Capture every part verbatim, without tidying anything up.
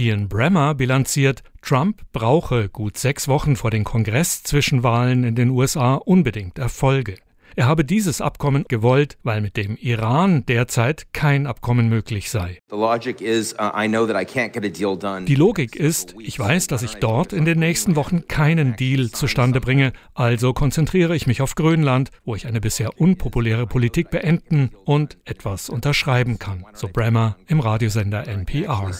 Ian Bremmer bilanziert, Trump brauche gut sechs Wochen vor den Kongress-Zwischenwahlen in den U S A unbedingt Erfolge. Er habe dieses Abkommen gewollt, weil mit dem Iran derzeit kein Abkommen möglich sei. Die Logik ist, ich weiß, dass ich dort in den nächsten Wochen keinen Deal zustande bringe, also konzentriere ich mich auf Grönland, wo ich eine bisher unpopuläre Politik beenden und etwas unterschreiben kann, so Bremmer im Radiosender N P R.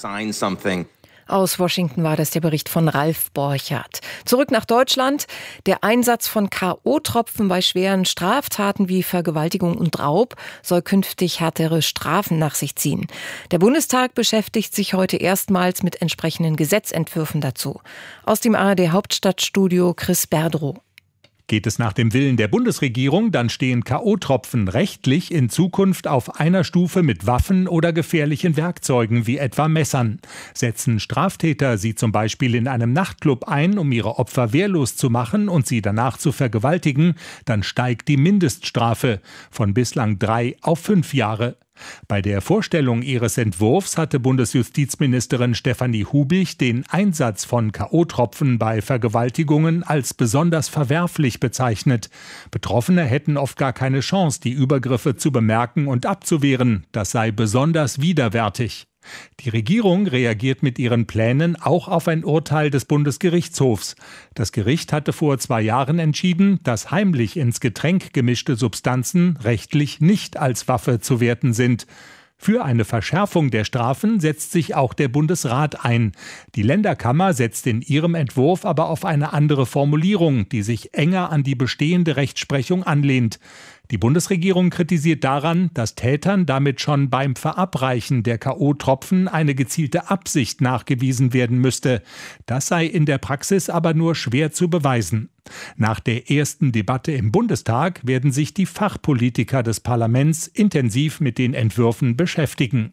Aus Washington war das der Bericht von Ralf Borchardt. Zurück nach Deutschland. Der Einsatz von K O-Tropfen bei schweren Straftaten wie Vergewaltigung und Raub soll künftig härtere Strafen nach sich ziehen. Der Bundestag beschäftigt sich heute erstmals mit entsprechenden Gesetzentwürfen dazu. Aus dem A R D-Hauptstadtstudio Chris Berdrow. Geht es nach dem Willen der Bundesregierung, dann stehen K O-Tropfen rechtlich in Zukunft auf einer Stufe mit Waffen oder gefährlichen Werkzeugen wie etwa Messern. Setzen Straftäter sie zum Beispiel in einem Nachtclub ein, um ihre Opfer wehrlos zu machen und sie danach zu vergewaltigen, dann steigt die Mindeststrafe von bislang drei auf fünf Jahre. Bei der Vorstellung ihres Entwurfs hatte Bundesjustizministerin Stefanie Hubig den Einsatz von K O-Tropfen bei Vergewaltigungen als besonders verwerflich bezeichnet. Betroffene hätten oft gar keine Chance, die Übergriffe zu bemerken und abzuwehren. Das sei besonders widerwärtig. Die Regierung reagiert mit ihren Plänen auch auf ein Urteil des Bundesgerichtshofs. Das Gericht hatte vor zwei Jahren entschieden, dass heimlich ins Getränk gemischte Substanzen rechtlich nicht als Waffe zu werten sind. Für eine Verschärfung der Strafen setzt sich auch der Bundesrat ein. Die Länderkammer setzt in ihrem Entwurf aber auf eine andere Formulierung, die sich enger an die bestehende Rechtsprechung anlehnt. Die Bundesregierung kritisiert daran, dass Tätern damit schon beim Verabreichen der K O-Tropfen eine gezielte Absicht nachgewiesen werden müsste. Das sei in der Praxis aber nur schwer zu beweisen. Nach der ersten Debatte im Bundestag werden sich die Fachpolitiker des Parlaments intensiv mit den Entwürfen beschäftigen.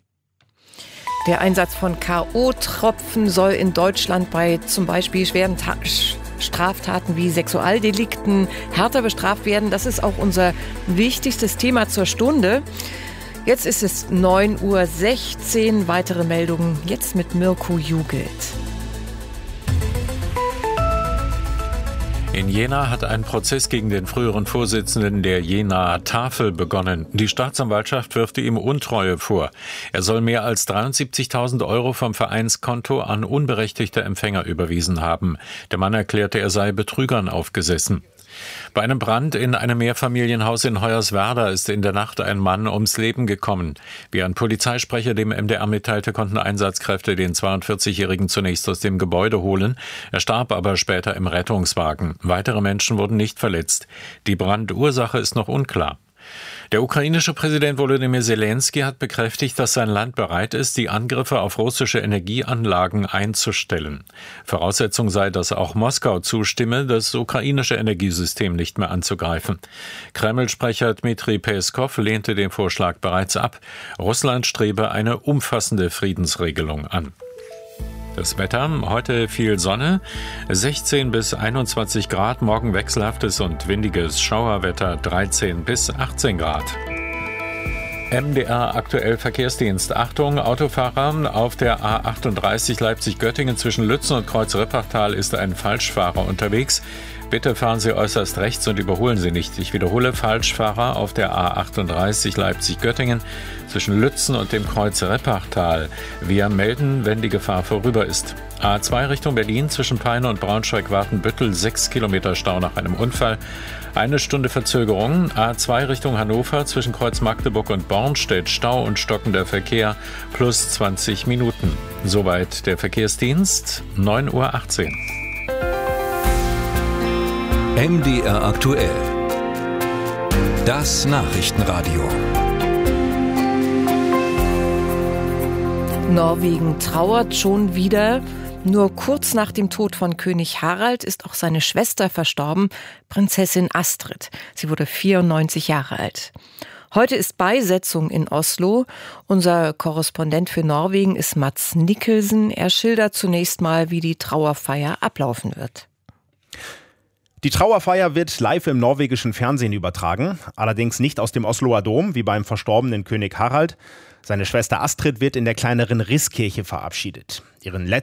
Der Einsatz von K O-Tropfen soll in Deutschland bei zum Beispiel schweren Ta- Straftaten wie Sexualdelikten härter bestraft werden. Das ist auch unser wichtigstes Thema zur Stunde. Jetzt ist es neun Uhr sechzehn. Weitere Meldungen jetzt mit Mirko Jugelt. In Jena hat ein Prozess gegen den früheren Vorsitzenden der Jenaer Tafel begonnen. Die Staatsanwaltschaft wirft ihm Untreue vor. Er soll mehr als dreiundsiebzigtausend Euro vom Vereinskonto an unberechtigte Empfänger überwiesen haben. Der Mann erklärte, er sei Betrügern aufgesessen. Bei einem Brand in einem Mehrfamilienhaus in Hoyerswerda ist in der Nacht ein Mann ums Leben gekommen. Wie ein Polizeisprecher dem M D R mitteilte, konnten Einsatzkräfte den zweiundvierzigjährigen zunächst aus dem Gebäude holen. Er starb aber später im Rettungswagen. Weitere Menschen wurden nicht verletzt. Die Brandursache ist noch unklar. Der ukrainische Präsident Volodymyr Zelensky hat bekräftigt, dass sein Land bereit ist, die Angriffe auf russische Energieanlagen einzustellen. Voraussetzung sei, dass auch Moskau zustimme, das ukrainische Energiesystem nicht mehr anzugreifen. Kreml-Sprecher Dmitri Peskov lehnte den Vorschlag bereits ab. Russland strebe eine umfassende Friedensregelung an. Das Wetter, heute viel Sonne, sechzehn bis einundzwanzig Grad, morgen wechselhaftes und windiges Schauerwetter, dreizehn bis achtzehn Grad. M D R aktuell Verkehrsdienst. Achtung, Autofahrer, auf der A achtunddreißig Leipzig-Göttingen zwischen Lützen und Kreuz-Rippertal ist ein Falschfahrer unterwegs. Bitte fahren Sie äußerst rechts und überholen Sie nicht. Ich wiederhole, Falschfahrer auf der A achtunddreißig Leipzig-Göttingen zwischen Lützen und dem Kreuz Reppachtal. Wir melden, wenn die Gefahr vorüber ist. A zwei Richtung Berlin zwischen Peine und Braunschweig-Wartenbüttel, sechs Kilometer Stau nach einem Unfall. Eine Stunde Verzögerung. A zwei Richtung Hannover zwischen Kreuz Magdeburg und Bornstedt, Stau und stockender Verkehr, plus zwanzig Minuten. Soweit der Verkehrsdienst, neun Uhr achtzehn. M D R aktuell. Das Nachrichtenradio. Norwegen trauert schon wieder. Nur kurz nach dem Tod von König Harald ist auch seine Schwester verstorben, Prinzessin Astrid. Sie wurde vierundneunzig Jahre alt. Heute ist Beisetzung in Oslo. Unser Korrespondent für Norwegen ist Mats Nicholson. Er schildert zunächst mal, wie die Trauerfeier ablaufen wird. Die Trauerfeier wird live im norwegischen Fernsehen übertragen, allerdings nicht aus dem Osloer Dom, wie beim verstorbenen König Harald. Seine Schwester Astrid wird in der kleineren Riskirche verabschiedet. Ihren letzten